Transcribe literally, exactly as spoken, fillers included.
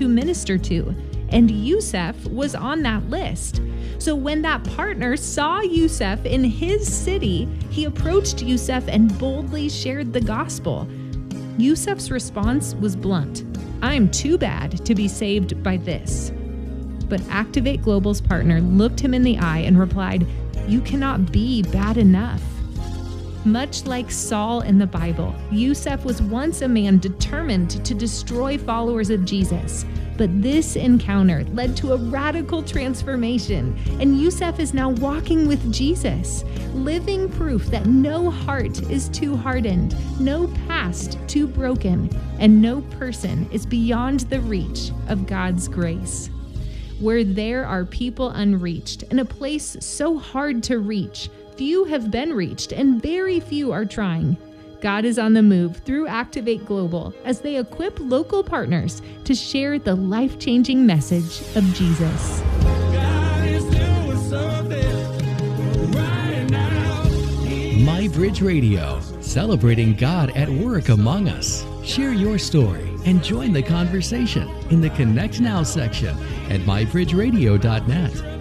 to minister to, and Yusuf was on that list. So when that partner saw Yusuf in his city, he approached Yusuf and boldly shared the gospel. Yusuf's response was blunt. I'm too bad to be saved by this. But Activate Global's partner looked him in the eye and replied, you cannot be bad enough. Much like Saul in the Bible, Yusuf was once a man determined to destroy followers of Jesus. But this encounter led to a radical transformation, and Yusuf is now walking with Jesus, living proof that no heart is too hardened, no past too broken, and no person is beyond the reach of God's grace. Where there are people unreached, in a place so hard to reach, few have been reached, and very few are trying. God is on the move through Activate Global as they equip local partners to share the life-changing message of Jesus. God is doing something right now. MyBridge Radio, celebrating God at work among us. Share your story and join the conversation in the Connect Now section at my bridge radio dot net.